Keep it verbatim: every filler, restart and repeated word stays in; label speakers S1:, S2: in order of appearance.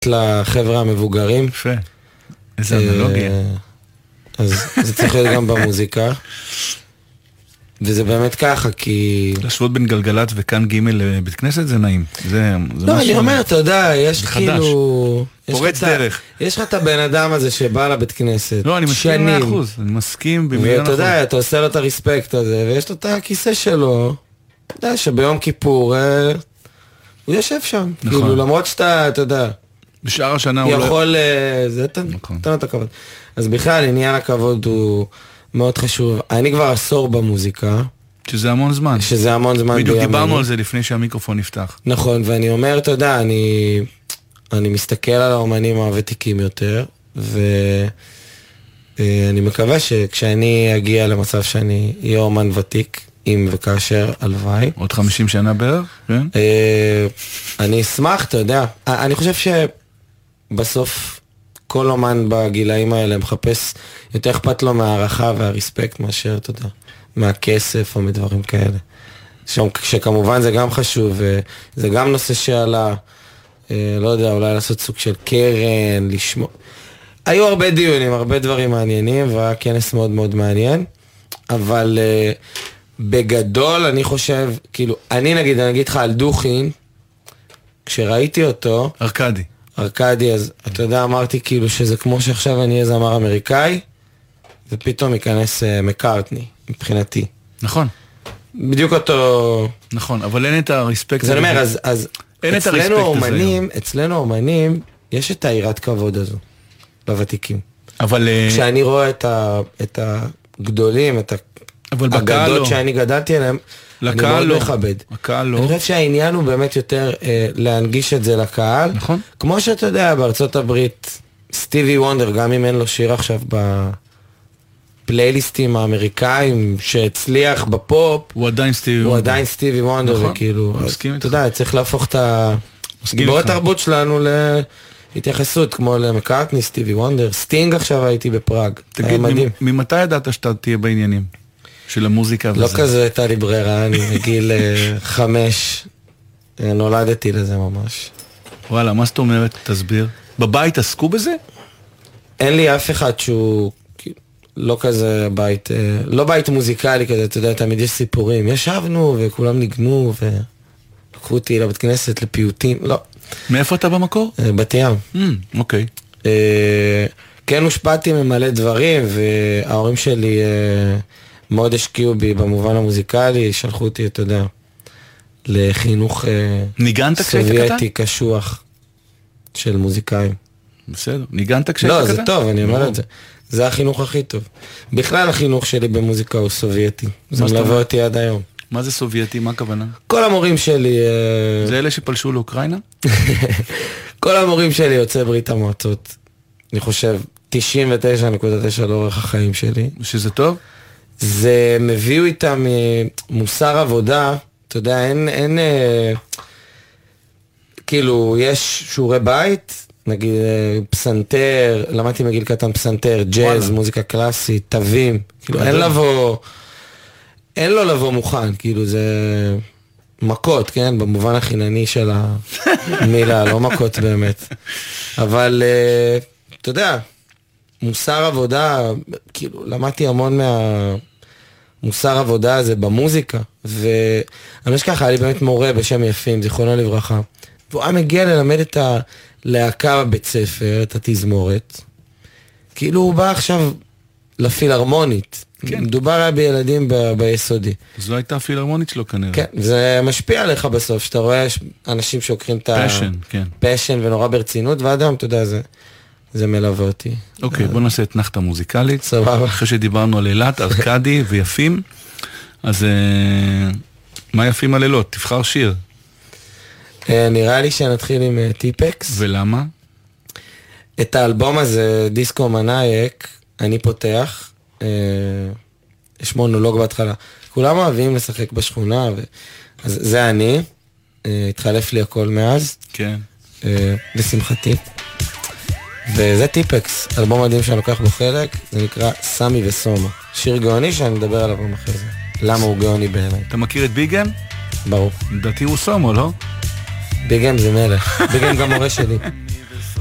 S1: לחבר'ה המבוגרים.
S2: יפה. איזה אנלוגיה.
S1: אז זה צריך להיות גם במוזיקה. וזה באמת ככה, כי...
S2: לשוות בין גלגלת וכאן ג' לבית כנסת זה נעים. זה, זה
S1: לא,
S2: משהו...
S1: אני אומר, אתה יודע, יש
S2: חדש.
S1: כאילו...
S2: פורץ דרך.
S1: יש לך את הבן אדם הזה שבא לבית כנסת.
S2: לא, אני מסכים מאה אחוז. אני מסכים במיליון אחוז.
S1: ואתה יודע, אתה עושה לו את הרספקט הזה, ויש לו את הכיסא שלו. אתה יודע, שביום כיפור, הוא יושב שם.
S2: נכון.
S1: כאילו, למרות שאתה, אתה יודע...
S2: בשאר השנה הוא לא...
S1: יכול... זה תן לו את הכבוד. אז בכלל, עניין הכבוד הוא מאוד חשוב. אני כבר עשור במוזיקה.
S2: שזה המון זמן.
S1: שזה המון זמן.
S2: בדיוק דיברנו על זה לפני שהמיקרופון נפתח.
S1: נכון, ואני אומר, אתה יודע, אני, אני מסתכל על האומנים הוותיקים יותר, ואני מקווה שכשאני אגיע למצב שאני אהיה אומן ותיק, אם וכאשר, הלוואי.
S2: עוד חמישים שנה בערך, כן?
S1: אני אשמח, אתה יודע. אני חושב שבסוף כל אומן בגילאים האלה מחפש, יותר אכפת לו מהערכה והרספקט מאשר, אתה יודע, מהכסף או מדברים כאלה. שכמובן זה גם חשוב, זה גם נושא שעלה, לא יודע, אולי לעשות סוג של קרן, לשמוע. היו הרבה דיונים, הרבה דברים מעניינים, והיה כנס מאוד מאוד מעניין, אבל בגדול אני חושב, כאילו, אני נגיד, אני אגיד לך על דוכין, כשראיתי אותו...
S2: ארקדי.
S1: ארקדי, אז אתה יודע, אמרתי כאילו שזה כמו שעכשיו אני אהיה זמר אמריקאי, ופתאום ייכנס מקארטני, מבחינתי.
S2: נכון.
S1: בדיוק אותו...
S2: נכון, אבל אין את הרספקט.
S1: זה אומר, אז, אז אצלנו האומנים, אצלנו האומנים, יש את העירת כבוד הזו, לוותיקים.
S2: אבל...
S1: כשאני רואה את, ה, את הגדולים, את הגדות שאני גדלתי עליהם, אני מאוד לא. מכבד.
S2: הקהל לא.
S1: אני חושב שהעניין הוא באמת יותר אה, להנגיש את זה לקהל.
S2: נכון.
S1: כמו שאתה יודע, בארצות הברית, סטיבי וונדר, גם אם אין לו שיר עכשיו בפלייליסטים האמריקאים, שהצליח בפופ,
S2: הוא עדיין סטיבי וונדר.
S1: הוא עדיין סטיבי וונדר, נכון. וכאילו, אז, אתה יודע, צריך להפוך את גיבורי התרבות שלנו להתייחסות, כמו למקארטני, סטיבי וונדר, סטינג עכשיו הייתי בפראג.
S2: תגיד, ממתי ידעת שאתה תהיה בעניינים? של המוזיקה
S1: לא
S2: וזה.
S1: כזה הייתה לי ברירה, אני בגיל חמש, נולדתי לזה ממש.
S2: וואלה, מה זאת אומרת? תסביר. בבית עסקו בזה? אין
S1: לי אף אחד שהוא לא כזה בית, לא בית מוזיקלי כזה, אתה יודע, תמיד יש סיפורים. ישבנו וכולם ניגנו ולקחו אותי לבית כנסת, לפיוטים, לא.
S2: מאיפה אתה במקור?
S1: בת ים.
S2: אוקיי.
S1: כן, הושפעתי ממלא דברים, וההורים שלי... מאוד השקיעו בי במובן המוזיקלי, שלחו אותי, אתה יודע, לחינוך סובייטי קשוח של מוזיקאים.
S2: בסדר, ניגנת כשהיית
S1: לא,
S2: קטן?
S1: זה טוב, אני אומר את זה. זה החינוך הכי טוב. בכלל החינוך שלי במוזיקה הוא סובייטי. זה מלווה אותי עד היום.
S2: מה זה סובייטי? מה הכוונה?
S1: כל המורים שלי...
S2: זה אלה שפלשו לאוקראינה?
S1: כל המורים שלי יוצא ברית המועצות. אני חושב, תשעים ותשע נקודה תשע לאורך החיים שלי.
S2: שזה טוב?
S1: זה מביאו איתם מוסר עבודה, אתה יודע, אין, אין, אה, כאילו, יש שיעורי בית, נגיד פסנתר, למדתי מגיל קטן פסנתר, ג'אז, וואלה. מוזיקה קלאסית, תווים, כאילו, אין לבוא, אין לו לבוא מוכן, כאילו, זה מכות, כן, במובן החינני של המילה, לא מכות באמת, אבל, אה, אתה יודע, מוסר עבודה, כאילו, למדתי המון מהמוסר עבודה הזה במוזיקה, ואני חושב ככה, היה לי באמת מורה בשם יפים, זיכרונו לברכה, והוא היה מגיע ללמד את הלהקה בבית ספר, את התזמורת, כאילו הוא בא עכשיו לפילהרמונית, כן. מדובר היה בילדים ב- ביסודי.
S2: זו הייתה הפילהרמונית שלו כנראה.
S1: כן, זה משפיע עליך בסוף, שאתה רואה אנשים שוקרים את
S2: הפשן, כן.
S1: פשן ונורא ברצינות, ואדם, אתה יודע, זה... זה מלווה אותי.
S2: אוקיי, בוא נעשה את נחת המוזיקלית.
S1: סבבה.
S2: אחרי שדיברנו על אילת, ארקדי ויפים, אז מה יפים הלילות? תבחר שיר.
S1: נראה לי שנתחיל עם טיפקס.
S2: ולמה?
S1: את האלבום הזה, דיסקו מנאייק, אני פותח. יש מונולוג בהתחלה. כולם אוהבים לשחק בשכונה, אז זה אני. התחלף לי הכל מאז.
S2: כן.
S1: לשמחתי. וזה טיפקס, אלבום מדהים שאני לוקח בו חלק, זה נקרא סמי וסומה. שיר גאוני שאני מדבר עליו אחרי זה. למה הוא גאוני בעיניי?
S2: אתה מכיר את ביגם?
S1: ברור.
S2: לדעתי הוא סומו, לא?
S1: ביגם זה מלך. ביגם גם מורה שלי.